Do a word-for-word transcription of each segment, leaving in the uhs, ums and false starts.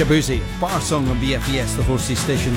Shabuzi, Bar Song on B F B S, the Horsey Station.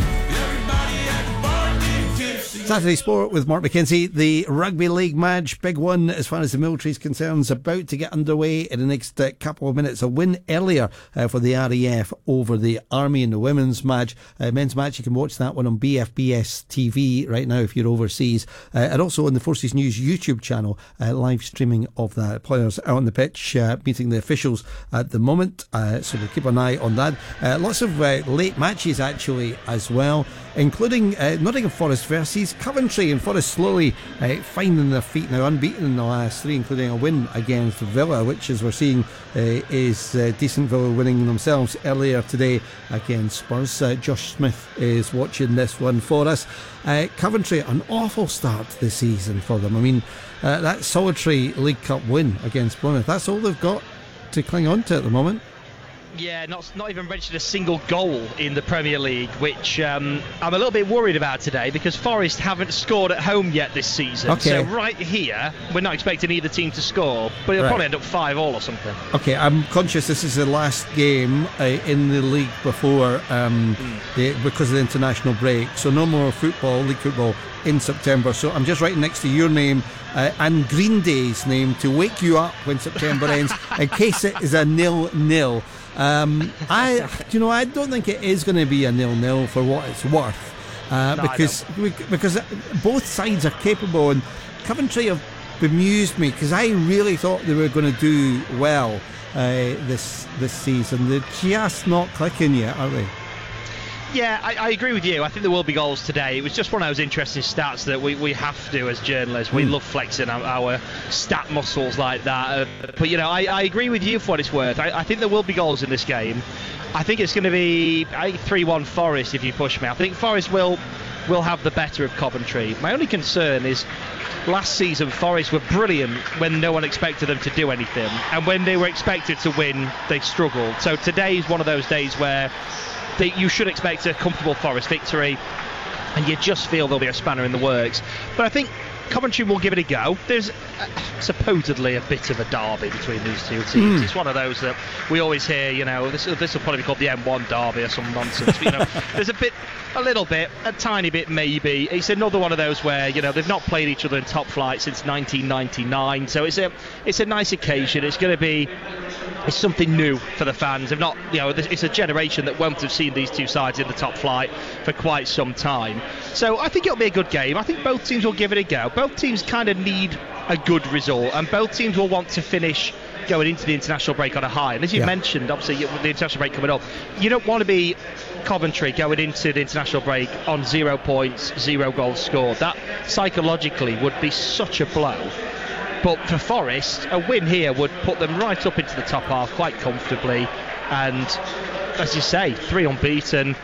Saturday Sport with Mark McKenzie. The Rugby League match, big one as far as the military is concerned, is about to get underway in the next uh, couple of minutes. A win earlier uh, for the R A F over the Army in the women's match. Uh, men's match, you can watch that one on B F B S T V right now if you're overseas. Uh, and also on the Forces News YouTube channel, uh, live streaming of that. Players out on the pitch uh, meeting the officials at the moment. Uh, so we'll keep an eye on that. Uh, lots of uh, late matches actually as well, including uh, Nottingham Forest versus Coventry, and Forest slowly uh, finding their feet now, unbeaten in the last three, including a win against Villa, which, as we're seeing, uh, is uh, decent. Villa winning themselves earlier today against Spurs. Uh, Josh Smith is watching this one for us. Uh, Coventry, an awful start to the season for them. I mean, uh, that solitary League Cup win against Plymouth, that's all they've got to cling on to at the moment. Yeah, not not even registered a single goal in the Premier League, which um, I'm a little bit worried about today because Forest haven't scored at home yet this season. Okay. So right here, we're not expecting either team to score, but it'll right. probably end up five all or something. Okay, I'm conscious this is the last game uh, in the league before um, mm. the, because of the international break, so no more football, league football in September. So I'm just writing next to your name uh, and Green Day's name to wake you up when September ends in case it is a nil-nil. Um, I, you know, I don't think it is going to be a nil-nil for what it's worth, uh, no, because we, because both sides are capable, and Coventry have bemused me because I really thought they were going to do well uh, this this season. They're just not clicking yet, are they? Yeah, I, I agree with you. I think there will be goals today. It was just one of those interesting stats that we, we have to as journalists. We mm. love flexing our, our stat muscles like that. Uh, but, you know, I, I agree with you for what it's worth. I, I think there will be goals in this game. I think it's going to be three one Forest if you push me. I think Forest will will have the better of Coventry. My only concern is last season Forest were brilliant when no one expected them to do anything. And when they were expected to win, they struggled. So today is one of those days where They, you should expect a comfortable Forest victory, and you just feel there'll be a spanner in the works. But I think Coventry will give it a go. There's uh, supposedly a bit of a derby between these two teams. Mm. It's one of those that we always hear, you know, this, this will probably be called the M one derby or some nonsense. But, you know, there's a bit, a little bit, a tiny bit maybe. It's another one of those where, you know, they've not played each other in top flight since nineteen ninety-nine. So it's a, it's a nice occasion. It's going to be It's something new for the fans. They've not, you know, it's a generation that won't have seen these two sides in the top flight for quite some time. So I think it'll be a good game. I think both teams will give it a go. Both teams kind of need a good result, and both teams will want to finish going into the international break on a high. And as you yeah. mentioned, obviously, with the international break coming up, you don't want to be Coventry going into the international break on zero points, zero goals scored. That psychologically would be such a blow. But for Forest, a win here would put them right up into the top half quite comfortably. And as you say, three unbeaten.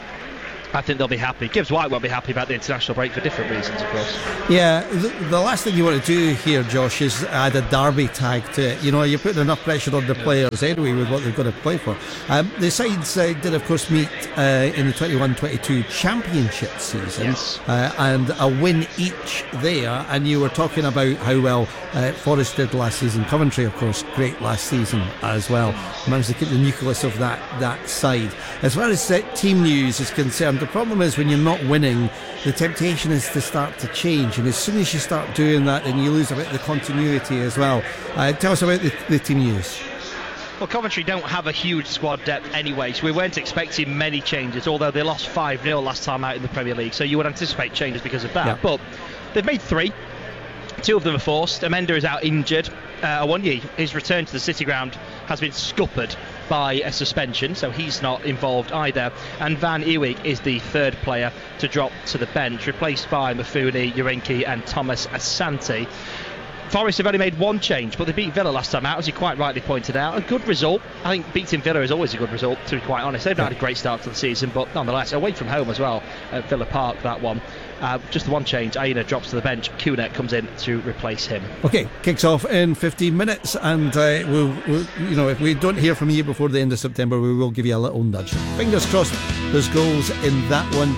I think they'll be happy. Gibbs White won't be happy about the international break for different reasons, of course. Yeah, the, the last thing you want to do here, Josh, is add a derby tag to it. You know, you're putting enough pressure on the players anyway with what they've got to play for. Um, the sides uh, did, of course, meet uh, in the twenty-one twenty-two championship season, yes. uh, and a win each there. And you were talking about how well uh, Forest did last season. Coventry, of course, great last season as well. Managed to keep the nucleus of that, that side. As far as uh, team news is concerned, the problem is when you're not winning, the temptation is to start to change, and as soon as you start doing that, then you lose a bit of the continuity as well. Uh, tell us about the, the team news. Well, Coventry don't have a huge squad depth anyway, so we weren't expecting many changes, although they lost five nil last time out in the Premier League, so you would anticipate changes because of that. Yeah. But they've made three. Two of them are forced. Amenda is out injured. Uh, Awoniyi, his return to the City Ground has been scuppered by a suspension, so he's not involved either. And Van Ewig is the third player to drop to the bench, replaced by Mafuni, Urenki and Thomas Asante. Forest have only made one change, but they beat Villa last time out, as you quite rightly pointed out. A good result. I think beating Villa is always a good result, to be quite honest. They've not had a great start to the season, but nonetheless, away from home as well at Villa Park, that one. Uh, just the one change. Aina drops to the bench. Kuna comes in to replace him. Okay, kicks off in fifteen minutes, and uh, we'll, we'll, you know, if we don't hear from you before the end of September, we will give you a little nudge. Fingers crossed there's goals in that one.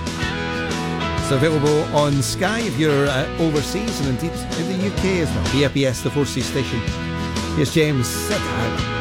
It's available on Sky if you're uh, overseas, and indeed in the U K as well. B F B S, the Forces Station. Here's James. Sit down.